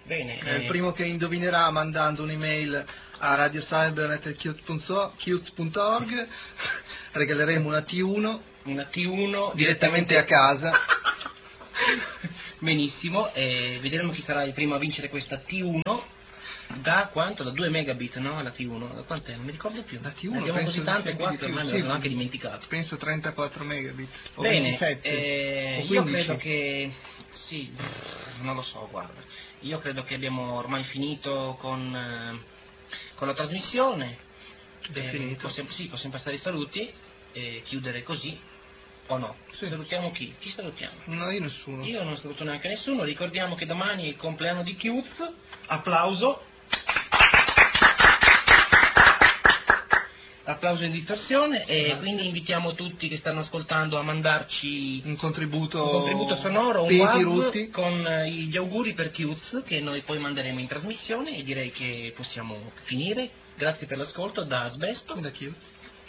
Bene. Il primo che indovinerà mandando un'email a radiocyber@chiuz.org regaleremo una T1 direttamente a casa. Benissimo, vedremo chi sarà il primo a vincere questa T1. Da quanto? Da 2 megabit, no? La T1. Da quant'è? Non mi ricordo più. La T1 abbiamo così tante qua che ormai me le sono anche dimenticato. Penso 34 megabit. O Bene, 27. io credo che... Sì, non lo so, guarda. Io credo che abbiamo ormai finito con la trasmissione. Finito. Possiamo passare i saluti e chiudere così. O no? Sì. Salutiamo chi? Chi salutiamo? No, io nessuno. Io non saluto neanche nessuno. Ricordiamo che domani è il compleanno di Chiuz. Applauso. Applauso in distorsione e quindi invitiamo tutti che stanno ascoltando a mandarci un contributo sonoro, un WhatsApp con gli auguri per Chiuz che noi poi manderemo in trasmissione e direi che possiamo finire. Grazie per l'ascolto da Asbesto. Da Chiuz.